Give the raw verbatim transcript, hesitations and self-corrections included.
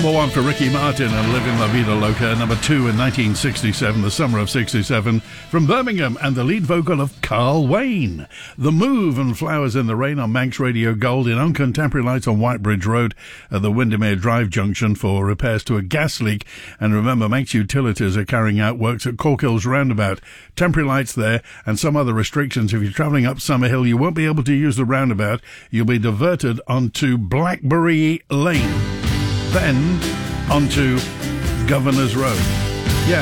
Number one for Ricky Martin and Living La Vida Loca. Number two in nineteen sixty-seven, the summer of sixty-seven, from Birmingham, and the lead vocal of Carl Wayne. The Move and Flowers in the Rain on Manx Radio Gold in Uncontemporary Lights on Whitebridge Road at the Windermere Drive junction for repairs to a gas leak. And remember, Manx Utilities are carrying out works at Corkills Roundabout. Temporary lights there and some other restrictions. If you're travelling up Summerhill, you won't be able to use the roundabout. You'll be diverted onto Blackberry Lane, then onto Governor's Road. Yeah,